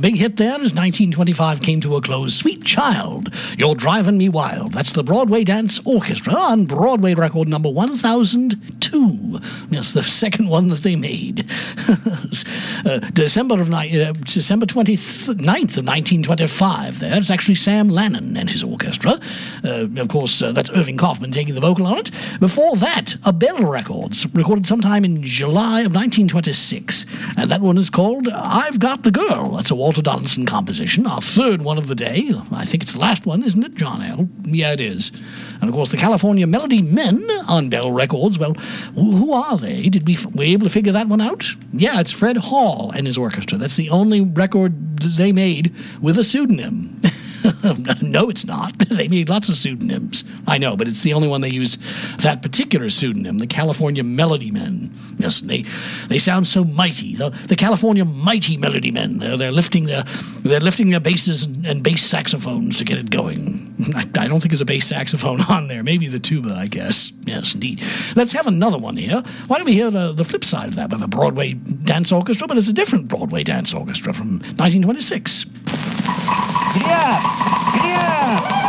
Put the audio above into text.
big hit there as 1925 came to a close. Sweet Child, You're Driving Me Wild. That's the Broadway Dance Orchestra on Broadway record number 1002. Yes, the second one that they made. December 29th of 1925 there. It's actually Sam Lannon and his orchestra. Of course, that's Irving Kaufman taking the vocal on it. Before that, a Bell Records, recorded sometime in July of 1926. And that one is called I've Got the Girl. That's a Walter Donaldson composition, our third one of the day. I think it's the last one, isn't it, John L.? Yeah, it is. And, of course, the California Melody Men on Bell Records. Well, who are they? Were we able to figure that one out? Yeah, it's Fred Hall and his orchestra. That's the only record they made with a pseudonym. No, it's not. They made lots of pseudonyms. I know, but it's the only one they use that particular pseudonym, the California Melody Men. Yes, they sound so mighty. The California Mighty Melody Men. They're lifting their basses and bass saxophones to get it going. I don't think there's a bass saxophone on there. Maybe the tuba, I guess. Yes, indeed. Let's have another one here. Why don't we hear the flip side of that with a Broadway dance orchestra? But it's a different Broadway dance orchestra from 1926. Yeah!